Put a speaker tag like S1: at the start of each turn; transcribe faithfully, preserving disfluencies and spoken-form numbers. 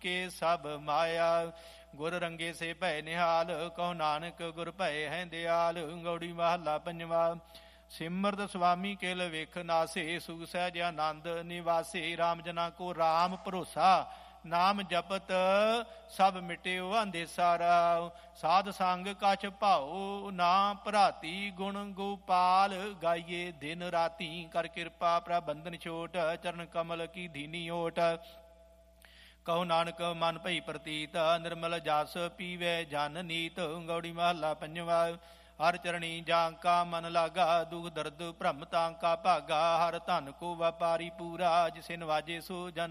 S1: ਕੇ ਸਭ ਮਾਇਆ। ਗੁਰ ਰੰਗੇ ਸੇ ਭੈ ਨਿਹਾਲ, ਕਹੋ ਨਾਨਕ ਗੁਰ ਭੈ ਹੈ ਦਿਆਲ। ਗੌੜੀ ਮਹੱਲਾ ਪੰਜਵਾ। ਸਿਮਰਤ ਸੁਆਮੀ ਕੇਲ ਵੇਖ ਨਾਸੇ, ਸੁਖ ਸਹਿਜ ਆਨੰਦ ਨਿਵਾਸੇ। ਰਾਮ ਜਨਾ ਕੋ ਰਾਮ ਭਰੋਸਾ, ਨਾਮ ਜਪਤ ਸਭ ਮਿਟਿਓ ਅੰਧੇਸਾ। ਰਾਉ ਸਾਧ ਸੰਗ ਕਛ ਭਾਉ, ਨਾ ਭਰਾਤੀ ਗੁਣ ਗੋਪਾਲ। ਗਾਈਏ ਦਿਨ ਰਾਤੀ ਕਰ ਕਿਰਪਾ, ਪ੍ਰਬੰਧਨ ਛੋਟ ਚਰਨ ਕਮਲ ਕੀ ਧੀਨੀ ਓਟ। ਕਹੋ ਨਾਨਕ ਮਨ ਭਈ ਪ੍ਰਤੀਤ, ਨਿਰਮਲ ਜਸ ਪੀਵੇ ਜਨ ਨੀਤ। ਗੌੜੀ ਮਹੱਲਾ ਪੰਜਵਾ। ਹਰ ਚਰਣੀ ਜਾਂ ਕਾ ਮਨ ਲਾਗਾ, ਦੁਖ ਦਰਦ ਭ੍ਰਮ ਤਾਂ ਕਾ ਭਾਗਾ। ਹਰ ਧਨ ਕੋ ਵਪਾਰੀ ਪੂਰਾ, ਜਿਸੇ ਨਵਾਜੇ ਸੋ ਜਨ